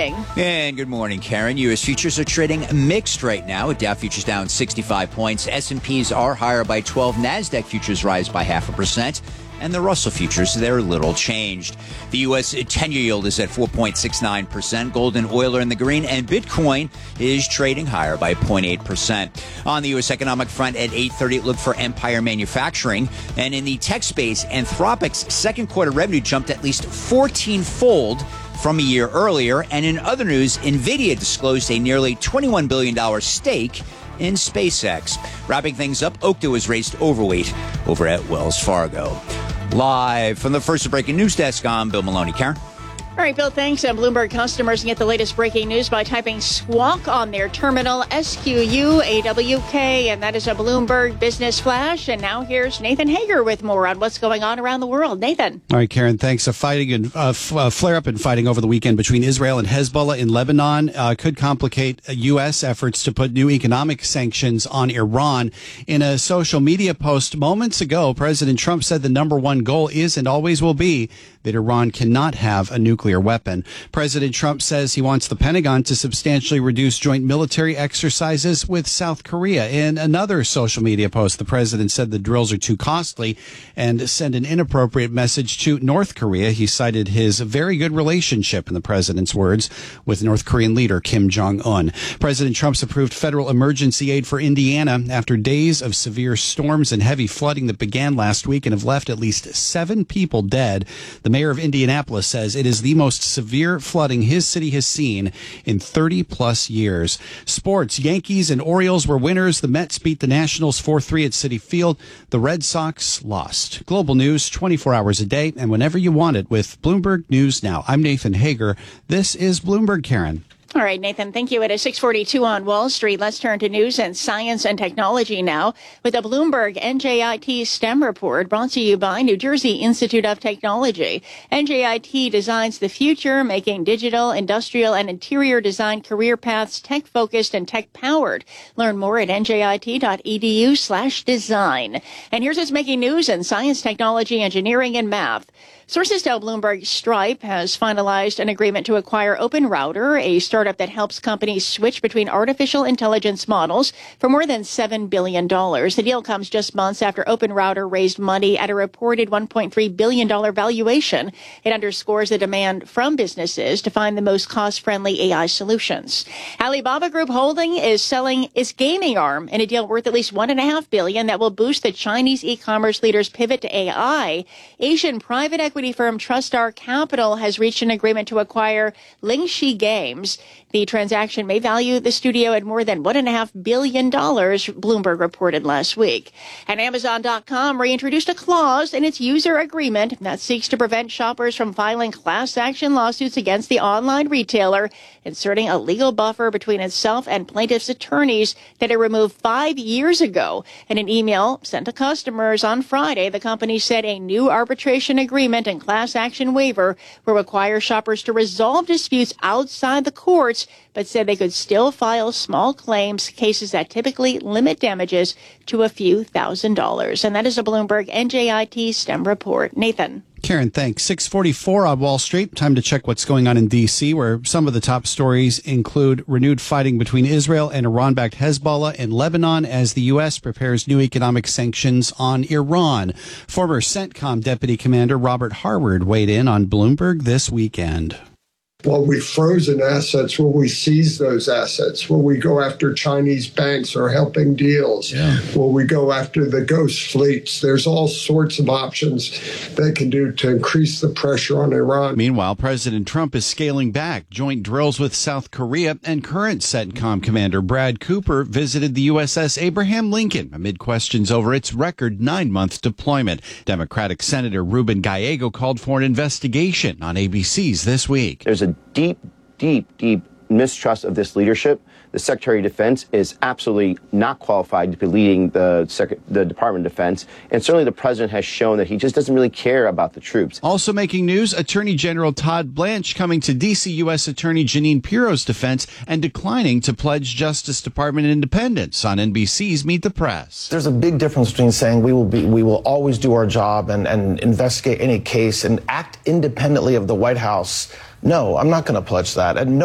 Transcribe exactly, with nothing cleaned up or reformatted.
morning. And good morning, Karen. U S futures are trading mixed right now. Dow futures down sixty-five points. S and P's are higher by twelve. NASDAQ futures rise by half a percent. And the Russell futures, they're little changed. The U S ten-year yield is at four point six nine percent. Gold and oil are in the green, and Bitcoin is trading higher by zero point eight percent. On the U S economic front at eight thirty, look for Empire Manufacturing. And in the tech space, Anthropic's second quarter revenue jumped at least fourteen-fold from a year earlier. And in other news, NVIDIA disclosed a nearly twenty-one billion dollars stake in SpaceX. Wrapping things up, Okta was raised overweight over at Wells Fargo. Live from the First Breaking News Desk, I'm Bill Maloney. Karen? All right, Bill, thanks. And Bloomberg customers can get the latest breaking news by typing Squawk on their terminal, S Q U A W K, and that is a Bloomberg Business Flash. And now here's Nathan Hager with more on what's going on around the world. Nathan. All right, Karen, thanks. A fighting and uh, f- uh, flare-up in fighting over the weekend between Israel and Hezbollah in Lebanon uh, could complicate U S efforts to put new economic sanctions on Iran. In a social media post moments ago, President Trump said the number one goal is and always will be that Iran cannot have a nuclear weapon. President Trump says he wants the Pentagon to substantially reduce joint military exercises with South Korea. In another social media post, the president said the drills are too costly and sent an inappropriate message to North Korea. He cited his very good relationship, in the president's words, with North Korean leader Kim Jong-un. President Trump's approved federal emergency aid for Indiana after days of severe storms and heavy flooding that began last week and have left at least seven people dead. The mayor of Indianapolis says it is the most severe flooding his city has seen in thirty plus years. Sports, Yankees and Orioles were winners. The Mets beat the Nationals four three at Citi Field. The Red Sox lost. Global news twenty-four hours a day and whenever you want it with Bloomberg News Now. I'm Nathan Hager. This is Bloomberg, Karen. All right, Nathan, thank you. It is six forty-two on Wall Street. Let's turn to news and science and technology now with a Bloomberg N J I T STEM report brought to you by New Jersey Institute of Technology. N J I T designs the future, making digital, industrial, and interior design career paths tech-focused and tech-powered. Learn more at njit.edu slash design. And here's what's making news in science, technology, engineering, and math. Sources tell Bloomberg Stripe has finalized an agreement to acquire OpenRouter, a startup that helps companies switch between artificial intelligence models for more than seven billion dollars. The deal comes just months after OpenRouter raised money at a reported one point three billion dollars valuation. It underscores the demand from businesses to find the most cost-friendly A I solutions. Alibaba Group Holding is selling its gaming arm in a deal worth at least one point five billion dollars that will boost the Chinese e-commerce leader's pivot to A I. Asian private equity Equity firm TrustStar Capital has reached an agreement to acquire Lingxi Games. The transaction may value the studio at more than one point five billion dollars, Bloomberg reported last week. And Amazon dot com reintroduced a clause in its user agreement that seeks to prevent shoppers from filing class action lawsuits against the online retailer, inserting a legal buffer between itself and plaintiffs' attorneys that it removed five years ago. In an email sent to customers on Friday, the company said a new arbitration agreement and class action waiver will require shoppers to resolve disputes outside the courts, but said they could still file small claims, cases that typically limit damages to a few thousand dollars. And that is a Bloomberg N J I T STEM report. Nathan. Karen, thanks. six forty-four on Wall Street. Time to check what's going on in D C, where some of the top stories include renewed fighting between Israel and Iran-backed Hezbollah in Lebanon as the U S prepares new economic sanctions on Iran. Former CENTCOM Deputy Commander Robert Harward weighed in on Bloomberg this weekend. Well, we've frozen assets. Will we seize those assets? Will we go after Chinese banks or helping deals? Yeah. Will we go after the ghost fleets? There's all sorts of options they can do to increase the pressure on Iran. Meanwhile, President Trump is scaling back joint drills with South Korea, and current CENTCOM Commander Brad Cooper visited the U S S Abraham Lincoln amid questions over its record nine-month deployment. Democratic Senator Ruben Gallego called for an investigation on A B C's This Week. There's a deep, deep, deep mistrust of this leadership. The Secretary of Defense is absolutely not qualified to be leading the, Sec- the Department of Defense. And certainly the president has shown that he just doesn't really care about the troops. Also making news, Attorney General Todd Blanche coming to D C U S Attorney Jeanine Pirro's defense and declining to pledge Justice Department independence on N B C's Meet the Press. There's a big difference between saying we will be, we will always do our job and, and investigate any case and act independently of the White House. No, I'm not going to pledge that. And no